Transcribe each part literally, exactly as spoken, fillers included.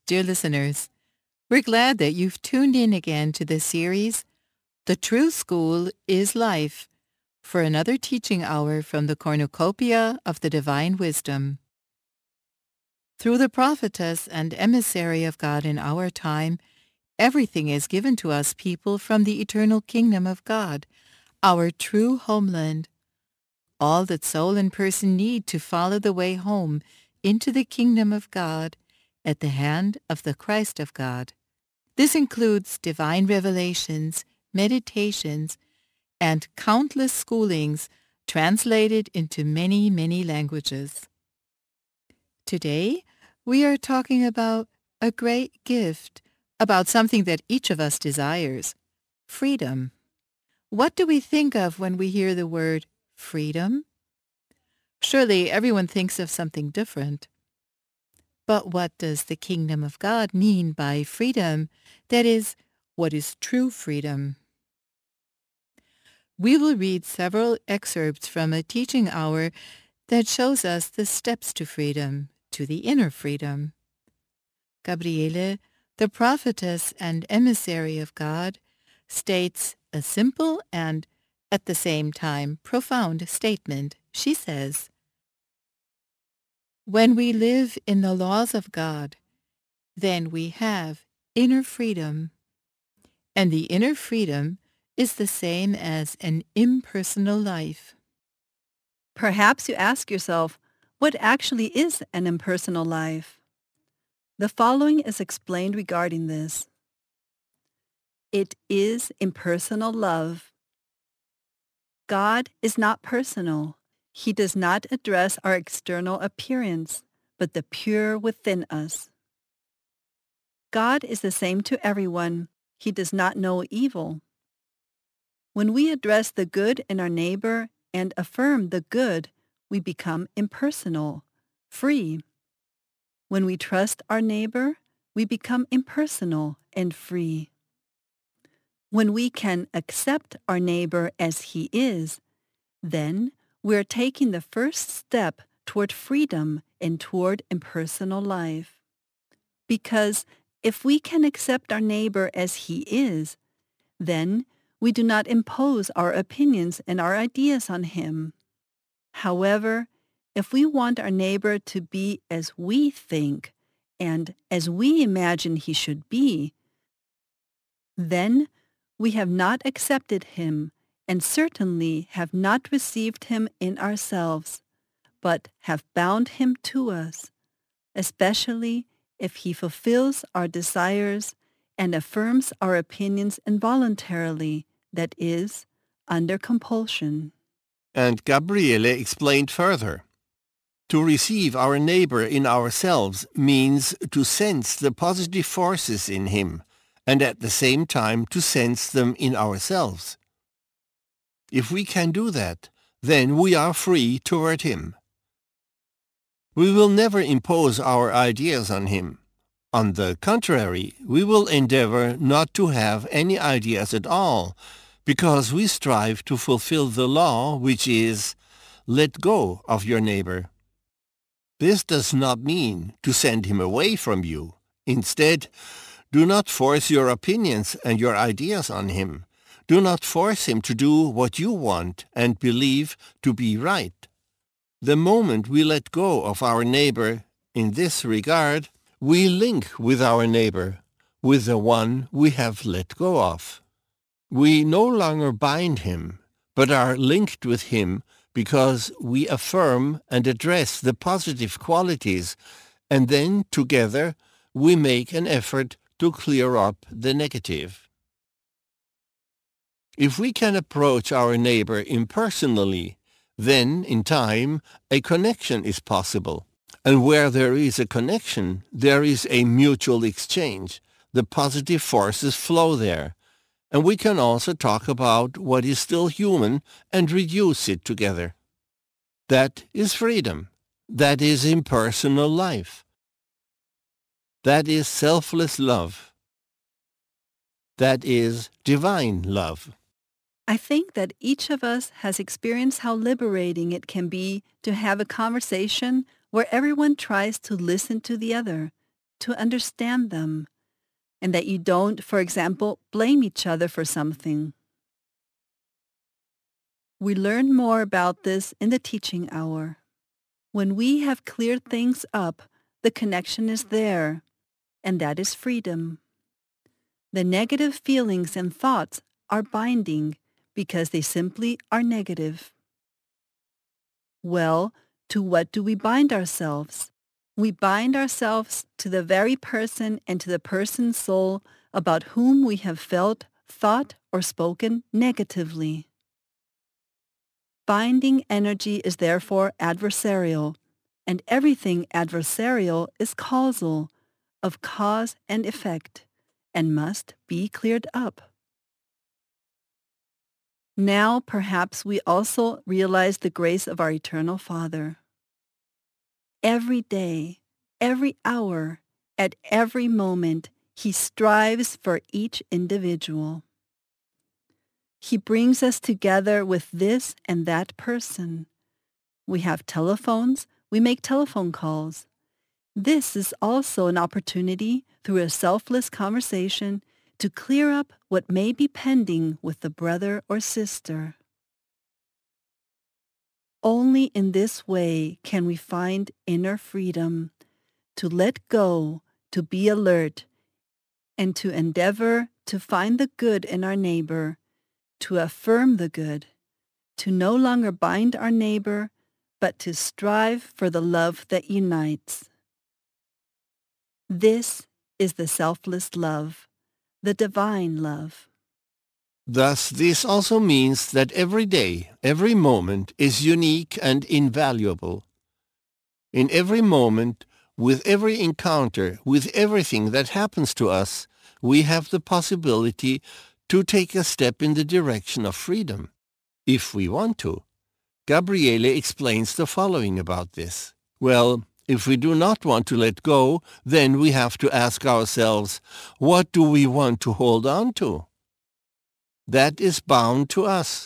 Dear listeners, we're glad that you've tuned in again to this series, The True School is Life, for another teaching hour from the cornucopia of the divine wisdom. Through the prophetess and emissary of God in our time, everything is given to us people from the eternal kingdom of God, our true homeland. All that soul and person need to follow the way home into the kingdom of God at the hand of the Christ of God. This includes divine revelations, meditations, and countless schoolings translated into many, many languages. Today, we are talking about a great gift, about something that each of us desires, freedom. What do we think of when we hear the word freedom? Surely everyone thinks of something different. But what does the kingdom of God mean by freedom? That is, what is true freedom? We will read several excerpts from a teaching hour that shows us the steps to freedom, to the inner freedom. Gabriele, the prophetess and emissary of God, states a simple and, at the same time, profound statement. She says, "When we live in the laws of God, then we have inner freedom. And the inner freedom is the same as an impersonal life." Perhaps you ask yourself, what actually is an impersonal life? The following is explained regarding this. It is impersonal love. God is not personal. He does not address our external appearance, but the pure within us. God is the same to everyone. He does not know evil. When we address the good in our neighbor and affirm the good, we become impersonal, free. When we trust our neighbor, we become impersonal and free. When we can accept our neighbor as he is, then we're taking the first step toward freedom and toward impersonal life. Because if we can accept our neighbor as he is, then we do not impose our opinions and our ideas on him. However, if we want our neighbor to be as we think and as we imagine he should be, then we have not accepted him and certainly have not received him in ourselves, but have bound him to us, especially if he fulfills our desires and affirms our opinions involuntarily, that is, under compulsion. And Gabriele explained further. To receive our neighbor in ourselves means to sense the positive forces in him, and at the same time to sense them in ourselves. If we can do that, then we are free toward him. We will never impose our ideas on him. On the contrary, we will endeavor not to have any ideas at all, because we strive to fulfill the law, which is, let go of your neighbor. This does not mean to send him away from you. Instead, do not force your opinions and your ideas on him. Do not force him to do what you want and believe to be right. The moment we let go of our neighbor in this regard, we link with our neighbor, with the one we have let go of. We no longer bind him, but are linked with him because we affirm and address the positive qualities, and then together we make an effort to clear up the negative. If we can approach our neighbor impersonally, then, in time, a connection is possible. And where there is a connection, there is a mutual exchange. The positive forces flow there. And we can also talk about what is still human and reduce it together. That is freedom. That is impersonal life. That is selfless love. That is divine love. I think that each of us has experienced how liberating it can be to have a conversation where everyone tries to listen to the other, to understand them, and that you don't, for example, blame each other for something. We learn more about this in the teaching hour. When we have cleared things up, the connection is there, and that is freedom. The negative feelings and thoughts are binding because they simply are negative. Well, to what do we bind ourselves? We bind ourselves to the very person and to the person's soul about whom we have felt, thought, or spoken negatively. Binding energy is therefore adversarial, and everything adversarial is causal, of cause and effect, and must be cleared up. Now perhaps we also realize the grace of our Eternal Father. Every day, every hour, at every moment, He strives for each individual. He brings us together with this and that person. We have telephones, we make telephone calls. This is also an opportunity, through a selfless conversation, to clear up what may be pending with the brother or sister. Only in this way can we find inner freedom, to let go, to be alert, and to endeavor to find the good in our neighbor, to affirm the good, to no longer bind our neighbor, but to strive for the love that unites. This is the selfless love, the divine love. Thus, this also means that every day, every moment is unique and invaluable. In every moment, with every encounter, with everything that happens to us, we have the possibility to take a step in the direction of freedom, if we want to. Gabriele explains the following about this. Well, if we do not want to let go, then we have to ask ourselves, what do we want to hold on to? That is bound to us.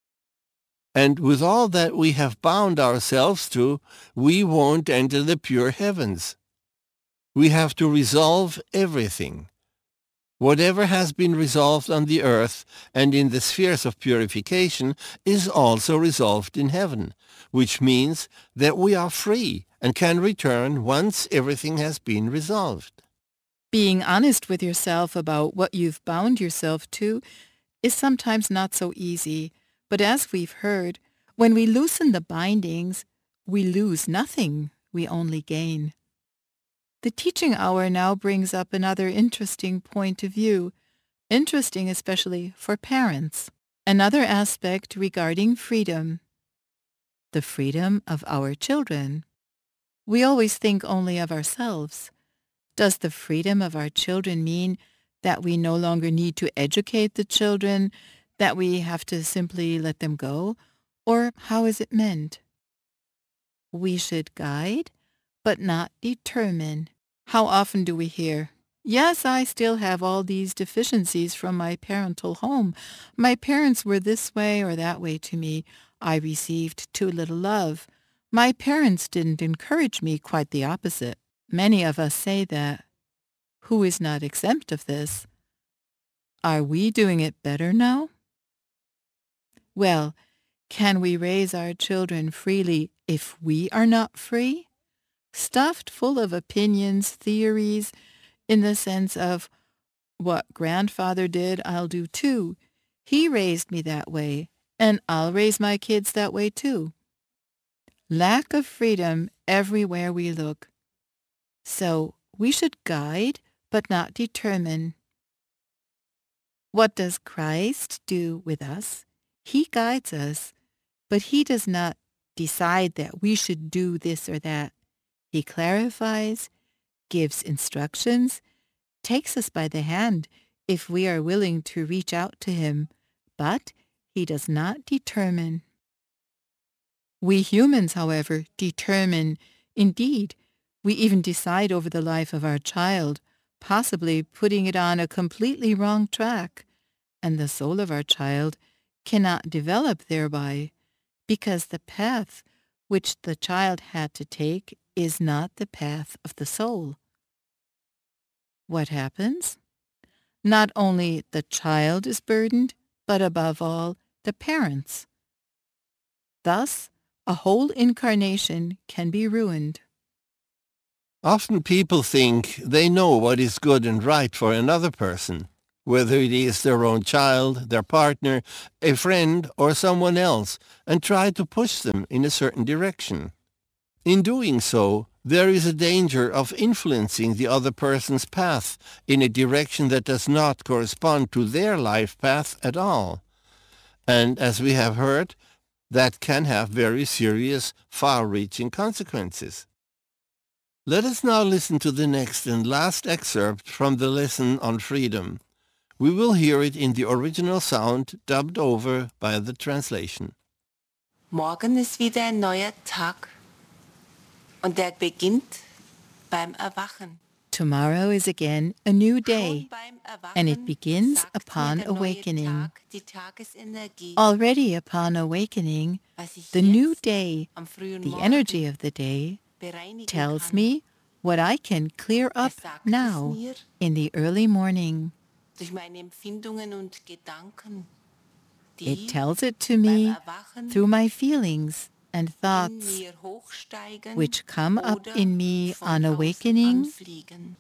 And with all that we have bound ourselves to, we won't enter the pure heavens. We have to resolve everything. Whatever has been resolved on the earth and in the spheres of purification is also resolved in heaven, which means that we are free and can return once everything has been resolved. Being honest with yourself about what you've bound yourself to is sometimes not so easy, but as we've heard, when we loosen the bindings, we lose nothing, we only gain. The teaching hour now brings up another interesting point of view, interesting especially for parents. Another aspect regarding freedom, the freedom of our children. We always think only of ourselves. Does the freedom of our children mean that we no longer need to educate the children, that we have to simply let them go? Or how is it meant? We should guide, but not determine. How often do we hear, yes, I still have all these deficiencies from my parental home. My parents were this way or that way to me. I received too little love. My parents didn't encourage me, quite the opposite. Many of us say that. Who is not exempt of this? Are we doing it better now? Well, can we raise our children freely if we are not free? Stuffed full of opinions, theories, in the sense of, what grandfather did, I'll do too. He raised me that way, and I'll raise my kids that way too. Lack of freedom everywhere we look. So we should guide, but not determine. What does Christ do with us? He guides us, but he does not decide that we should do this or that. He clarifies, gives instructions, takes us by the hand if we are willing to reach out to him, but he does not determine. We humans, however, determine. Indeed, we even decide over the life of our child, possibly putting it on a completely wrong track, and the soul of our child cannot develop thereby, because the path which the child had to take is not the path of the soul. what happens? Not only the child is burdened, but above all, the parents. Thus, a whole incarnation can be ruined. Often people think they know what is good and right for another person, whether it is their own child, their partner, a friend, or someone else, and try to push them in a certain direction. In doing so, there is a danger of influencing the other person's path in a direction that does not correspond to their life path at all. And as we have heard, that can have very serious, far-reaching consequences. Let us now listen to the next and last excerpt from the lesson on freedom. We will hear it in the original sound, dubbed over by the translation. Morgen ist wieder ein neuer Tag und der beginnt beim Erwachen. Tomorrow is again a new day, Schon beim Erwachen and it begins sagt upon mir der neue awakening. Tag die Tagesenergie, Already upon awakening, was ich the new jetzt day, am frühen the Morgen energy of the day, bereinigen tells kann. me what I can clear up Es sagt now es mir in the early morning. durch meine Empfindungen und Gedanken, die It tells it to beim me Erwachen through my feelings and in thoughts, mir hochsteigen which come up oder in me von on draußen awakening anfliegen.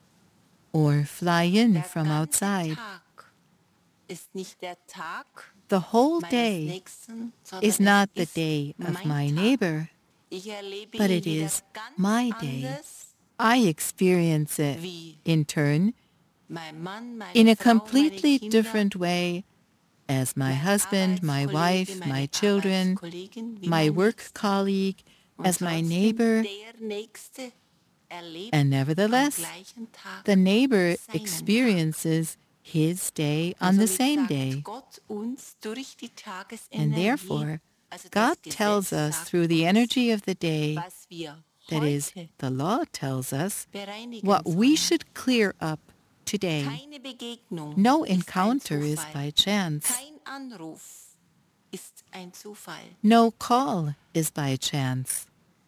or fly in Der from ganze outside. Tag ist nicht der Tag The whole meines day Nächsten, sondern is not es the ist day of mein my Tag. neighbor. Ich erlebe but ihn it wieder is ganz my day. anders, I experience it, wie in turn, mein Mann, meine in a Frau, meine completely Kinder, different way as my mein husband, my Arbeitskollege, wife, meine my children, Arbeitskollegin, wie my mein work Nächster. colleague, Und as my trotzdem neighbor, der Nächste erlebt and am nevertheless, gleichen Tag the neighbor seinen experiences his day Tag. on the Und somit same sagt day. Gott uns durch die And Tagesenergie, therefore, also das God Gesetz tells us sagt through the uns, energy of the day, was wir that is, heute the law tells us, bereinigen what we sollen. should clear up today. Keine Begegnung No ist ein encounter is Zufall. by chance. Kein Anruf ist ein Zufall. No call is by chance.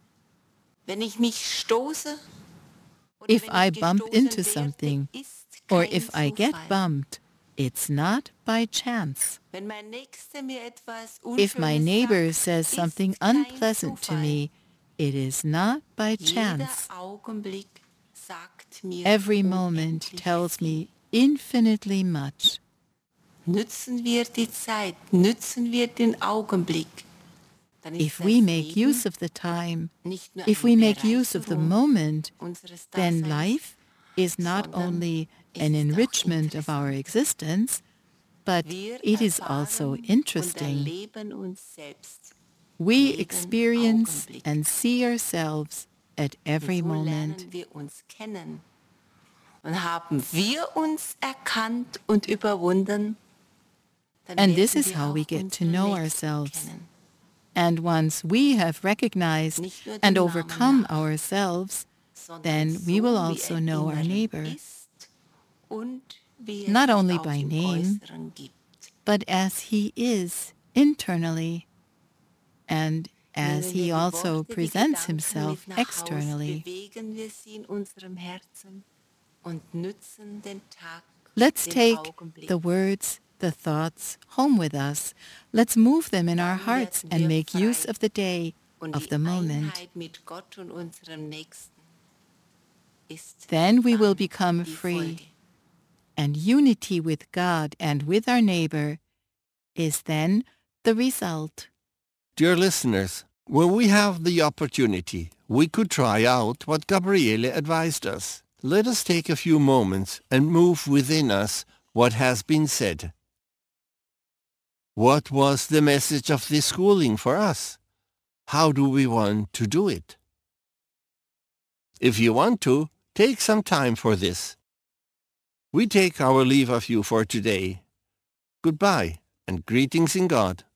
Wenn ich mich stoße oder If wenn I ich bump gestoßen into werde, something, ist or kein if I get Zufall. bumped, it's not by chance. Wenn mein Nächster mir etwas If my Unschönes neighbor sagt, says ist something kein unpleasant to Zufall. me, it is not by Jeder chance. Augenblick sagt mir Every moment unendlich tells viel. me infinitely much. Nützen wir die Zeit, nützen wir den Augenblick. Dann ist If das we make Leben use of the time, nicht nur if eine we make use of the Bereicherung moment, unseres then Daseins, life is not sondern only es an ist auch enrichment of our interessant. existence, but Wir it is erfahren also und interesting. erleben uns selbst. We jeden experience Augenblick. and see ourselves at every Und so moment. lernen wir uns kennen. Und haben wir uns erkannt und überwunden, dann And this werden is wir how we auch get to unseren know Nächsten ourselves. kennen. And once we have recognized Nicht nur dem and Namen overcome nach, ourselves, sondern then we so, will wie also er know our im Inneren neighbor, ist und wie er not sich only auch by im name, Äußeren gibt. but as he is internally, and as Nehmen wir he die also Worte, die presents Gedanken himself mit nach Haus, externally. bewegen wir sie in unserem Herzen und nützen den Tag, Let's den take Augenblick. the words, the thoughts home with us. Let's move them in our Dann hearts werden and wir make frei. use of the day, Und of die the moment. Einheit mit Gott und unserem Nächsten ist Then we will dann become die free. Folge. And unity with God and with our neighbor is then the result. Dear listeners, when we have the opportunity, we could try out what Gabriele advised us. Let us take a few moments and move within us what has been said. What was the message of this schooling for us? How do we want to do it? If you want to, take some time for this. We take our leave of you for today. Goodbye and greetings in God.